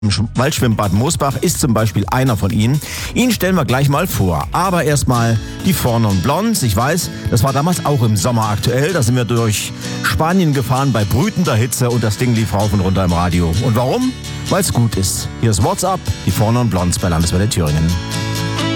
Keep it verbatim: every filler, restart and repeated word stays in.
Waldschwimmbad Moosbach ist zum Beispiel einer von ihnen. Ihn stellen wir gleich mal vor. Aber erstmal die Four Non Blondes. Ich weiß, das war damals auch im Sommer aktuell. Da sind wir durch Spanien gefahren bei brütender Hitze und das Ding lief rauf und runter im Radio. Und warum? Weil es gut ist. Hier ist What's Up, die Four Non Blondes bei Landeswelle Thüringen.